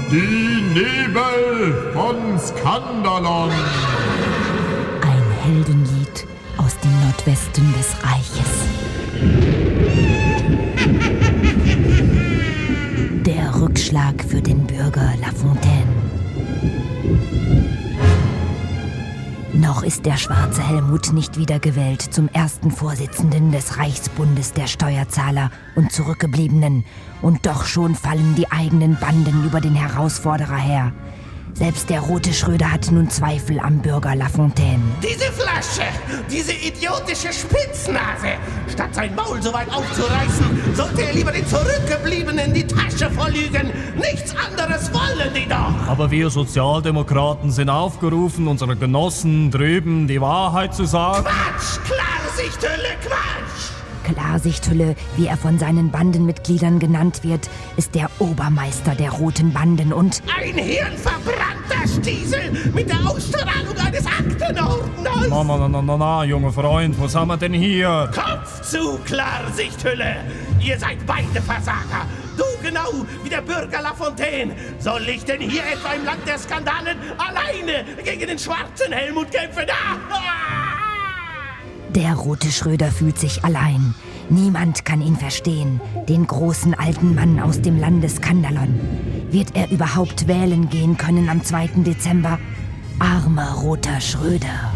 Die Nebel von Skandalon. Ein Heldenlied aus dem Nordwesten des Reiches. Der Rückschlag für den Bürger La Fontaine. Noch ist der schwarze Helmut nicht wiedergewählt zum ersten Vorsitzenden des Reichsbundes der Steuerzahler und Zurückgebliebenen. Und doch schon fallen die eigenen Banden über den Herausforderer her. Selbst der rote Schröder hat nun Zweifel am Bürger La Fontaine. Diese Flasche, diese idiotische Spitznase. Statt sein Maul so weit aufzureißen, sollte er lieber den Zurückgebliebenen die Tasche volllügen. Nichts anderes wollen die doch. Aber wir Sozialdemokraten sind aufgerufen, unseren Genossen drüben die Wahrheit zu sagen. Quatsch, Klarsichthülle, Quatsch. Klarsichthülle, wie er von seinen Bandenmitgliedern genannt wird, ist der Obermeister der roten Banden und ein hirnverbrannter Stiesel mit der Ausstrahlung eines Aktenordners. Na, junger Freund, was haben wir denn hier? Kopf zu, Klarsichthülle. Ihr seid beide Versager. Du genau wie der Bürger La Fontaine. Soll ich denn hier etwa im Land der Skandalen alleine gegen den schwarzen Helmut kämpfen? Der rote Schröder fühlt sich allein. Niemand kann ihn verstehen, den großen alten Mann aus dem Lande Skandalon. Wird er überhaupt wählen gehen können am 2. Dezember? Armer roter Schröder.